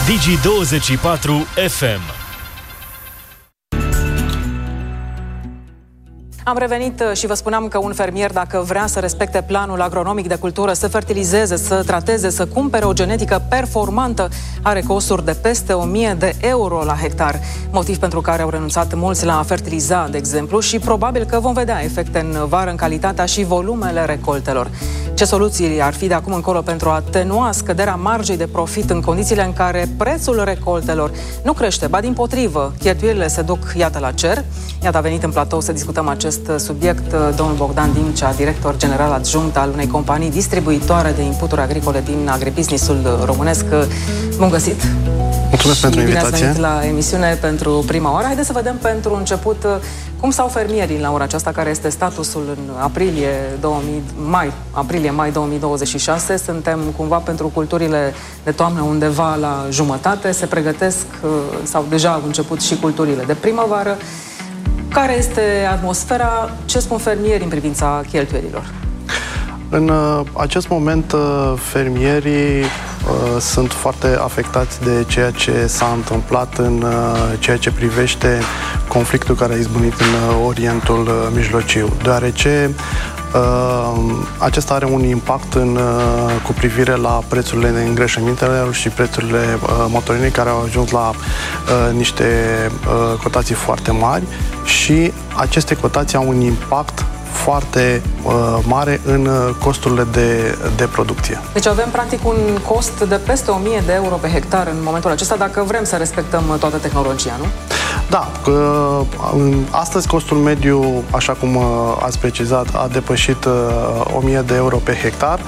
Digi24 FM. Am revenit și vă spuneam că un fermier, dacă vrea să respecte planul agronomic de cultură, să fertilizeze, să trateze, să cumpere o genetică performantă, are costuri de peste 1000 de euro la hectar. Motiv pentru care au renunțat mulți la a fertiliza, de exemplu, și probabil că vom vedea efecte în vară în calitatea și volumele recoltelor. Ce soluții ar fi de acum încolo pentru a atenua scăderea marjei de profit în condițiile în care prețul recoltelor nu crește, ba dimpotrivă, cheltuielile se duc, iată, la cer? Iată, a venit în platou să discutăm acest subiect domnul Bogdan Dimcea, director general adjunct al unei companii distribuitoare de inputuri agricole din agribusinessul românesc. Bun găsit! Mulțumesc pentru invitație! Bine ați venit la emisiune pentru prima oară. Haideți să vedem pentru început cum stau fermierii la ora aceasta, care este statusul în aprilie-mai 2026. Suntem cumva pentru culturile de toamnă undeva la jumătate. Se pregătesc sau deja au început și culturile de primăvară. Care este atmosfera? Ce spun fermierii în privința cheltuielilor? În acest moment, fermierii sunt foarte afectați de ceea ce s-a întâmplat în ceea ce privește conflictul care a izbunit în Orientul Mijlociu, deoarece acesta are un impact cu privire la prețurile de îngrășămintelor și prețurile motorinei, care au ajuns la niște cotații foarte mari, și aceste cotații au un impact foarte mare în costurile de producție. Deci avem practic un cost de peste 1000 de euro pe hectar în momentul acesta, dacă vrem să respectăm toată tehnologia, nu? Da, astăzi costul mediu, așa cum ați precizat, a depășit 1000 de euro pe hectar.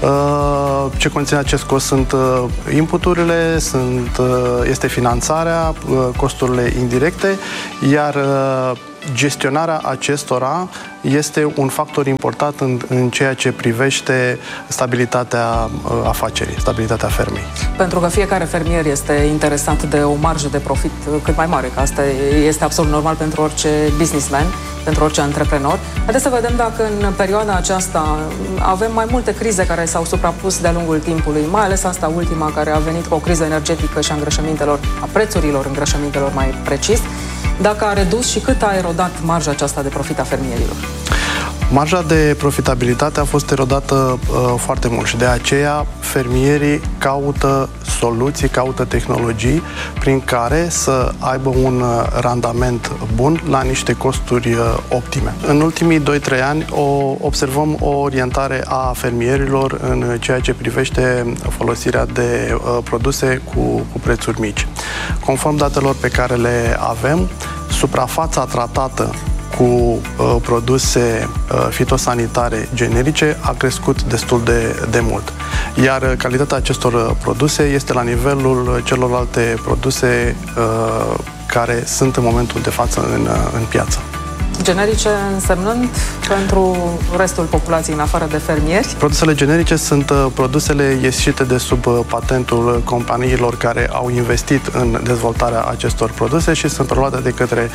Ce conține acest cost sunt inputurile, este finanțarea, costurile indirecte, iar gestionarea acestora este un factor important în ceea ce privește stabilitatea afacerii, stabilitatea fermei. Pentru că fiecare fermier este interesat de o marjă de profit cât mai mare, că asta este absolut normal pentru orice businessman, pentru orice antreprenor. Haideți să vedem dacă în perioada aceasta avem mai multe crize care s-au suprapus de-a lungul timpului, mai ales asta ultima, care a venit cu o criză energetică și a îngrășămintelor, a prețurilor îngrășămintelor mai precis. Dacă a redus și cât a erodat marja aceasta de profit a fermierilor? Marja de profitabilitate a fost erodată foarte mult și de aceea fermierii caută soluții, caută tehnologii prin care să aibă un randament bun la niște costuri optime. În ultimii 2-3 ani observăm o orientare a fermierilor în ceea ce privește folosirea de produse cu prețuri mici. Conform datelor pe care le avem, suprafața tratată cu produse fitosanitare generice a crescut destul de mult. Iar calitatea acestor produse este la nivelul celorlalte produse care sunt în momentul de față în piață. Generice însemnând pentru restul populației, în afară de fermieri? Produsele generice sunt produsele ieșite de sub patentul companiilor care au investit în dezvoltarea acestor produse și sunt preluate de către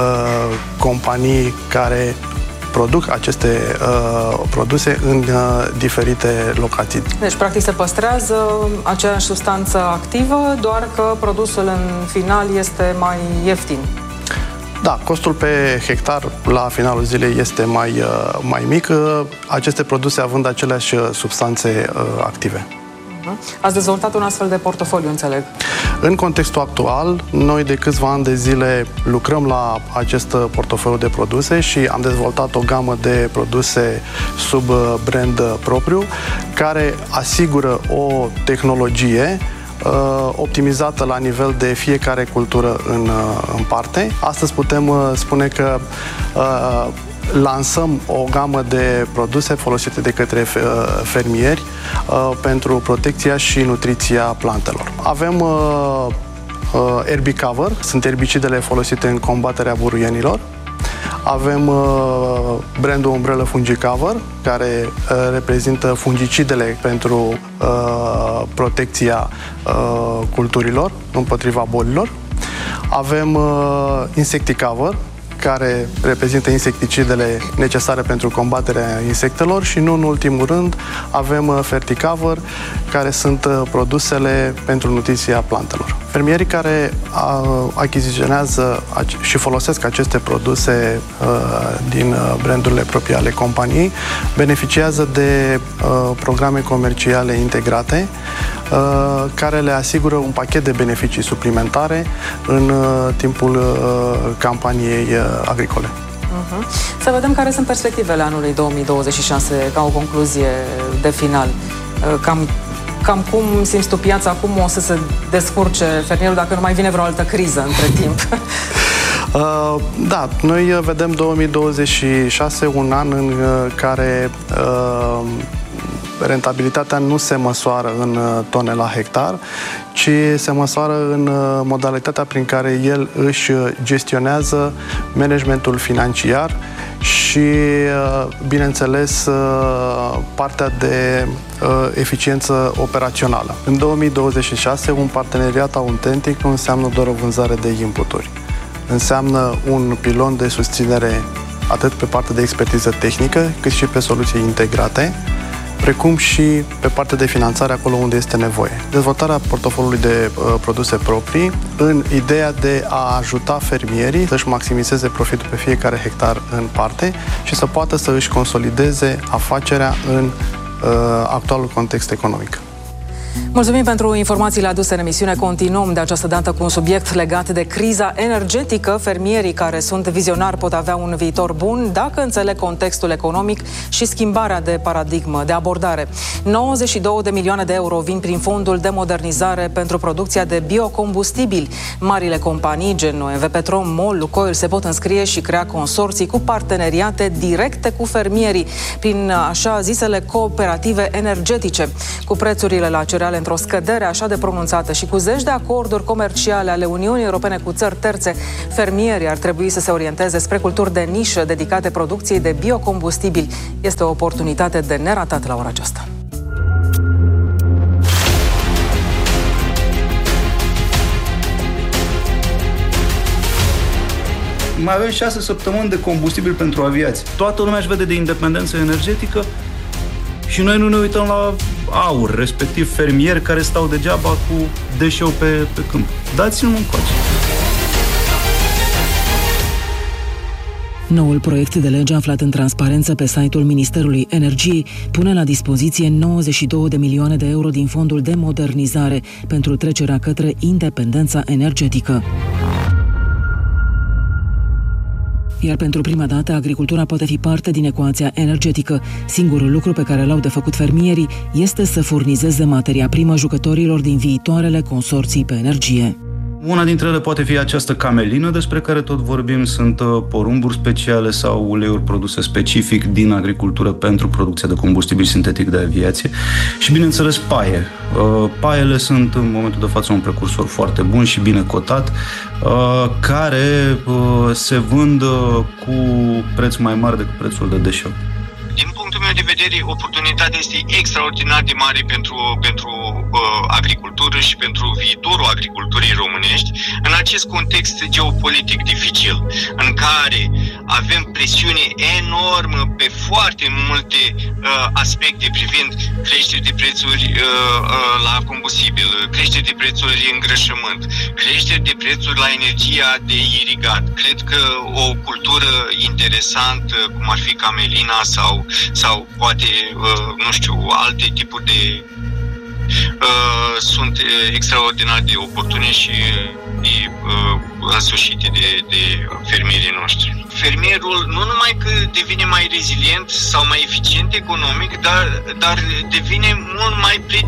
companii care produc aceste produse în diferite locații. Deci, practic, se păstrează aceeași substanță activă, doar că produsul în final este mai ieftin. Da, costul pe hectar la finalul zilei este mai mic, aceste produse având aceleași substanțe active. Ați dezvoltat un astfel de portofoliu, înțeleg. În contextul actual, noi de câțiva ani de zile lucrăm la acest portofoliu de produse și am dezvoltat o gamă de produse sub brand propriu, care asigură o tehnologie optimizată la nivel de fiecare cultură în parte. Astăzi putem spune că lansăm o gamă de produse folosite de către fermieri pentru protecția și nutriția plantelor. Avem Herbicover, sunt erbicidele folosite în combaterea buruienilor. Avem brandul Umbrella Fungicover, care reprezintă fungicidele pentru protecția culturilor împotriva bolilor. Avem Insecticover, care reprezintă insecticidele necesare pentru combaterea insectelor și nu în ultimul rând avem Ferticover, care sunt produsele pentru nutriția plantelor. Fermierii care achiziționează și folosesc aceste produse din brandurile proprii ale companiei beneficiază de programe comerciale integrate care le asigură un pachet de beneficii suplimentare în timpul campaniei agricole. Să vedem care sunt perspectivele anului 2026 ca o concluzie de final. Cam cum simți tu piața, cum o să se descurce fermierul dacă nu mai vine vreo altă criză între timp? Da, noi vedem 2026 un an în care rentabilitatea nu se măsoară în tone la hectar, ci se măsoară în modalitatea prin care el își gestionează managementul financiar și, bineînțeles, partea de eficiență operațională. În 2026, un parteneriat autentic nu înseamnă doar o vânzare de inputuri. Înseamnă un pilon de susținere atât pe partea de expertiză tehnică, cât și pe soluții integrate, precum și pe partea de finanțare acolo unde este nevoie. Dezvoltarea portofoliului de produse proprii în ideea de a ajuta fermierii să-și maximizeze profitul pe fiecare hectar în parte și să poată să își consolideze afacerea în actualul context economic. Mulțumim pentru informațiile aduse în emisiune. Continuăm de această dată cu un subiect legat de criza energetică. Fermierii care sunt vizionari pot avea un viitor bun dacă înțeleg contextul economic și schimbarea de paradigmă, de abordare. 92 de milioane de euro vin prin fondul de modernizare pentru producția de biocombustibili. Marile companii, gen OMV Petrom, MOL, Lukoil, se pot înscrie și crea consorții cu parteneriate directe cu fermierii, prin așa zisele cooperative energetice. Cu prețurile la cereale într-o scădere așa de pronunțată și cu zeci de acorduri comerciale ale Uniunii Europene cu țări terțe, fermierii ar trebui să se orienteze spre culturi de nișă dedicate producției de biocombustibili. Este o oportunitate de neratat la ora aceasta. Mai avem 6 săptămâni de combustibil pentru aviație. Toată lumea își vede de independență energetică și noi nu ne uităm la aur, respectiv fermieri care stau degeaba cu deșeu pe câmp. Dați-mi un coace. Noul proiect de lege aflat în transparență pe site-ul Ministerului Energiei pune la dispoziție 92 de milioane de euro din fondul de modernizare pentru trecerea către independența energetică. Iar pentru prima dată, agricultura poate fi parte din ecuația energetică. Singurul lucru pe care l-au de făcut fermierii este să furnizeze materia primă jucătorilor din viitoarele consorții pe energie. Una dintre ele poate fi această camelină despre care tot vorbim, sunt porumburi speciale sau uleiuri produse specific din agricultură pentru producția de combustibil sintetic de aviație și, bineînțeles, paie. Paiele sunt în momentul de față un precursor foarte bun și bine cotat, care se vând cu preț mai mare decât prețul de deșeu. Din punctul meu de vedere, oportunitatea este extraordinar de mare pentru agricultură și pentru viitorul agriculturii românești, în acest context geopolitic dificil, în care avem presiune enormă pe foarte multe aspecte privind creșteri de prețuri la combustibil, creșteri de prețuri în îngrășământ, creșteri de prețuri la energia de irigat. Cred că o cultură interesantă, cum ar fi camelina sau poate, nu știu, alte tipuri de sunt extraordinar de oportune și însușite de fermierii noștri. Fermierul nu numai că devine mai rezilient sau mai eficient economic, dar devine mult mai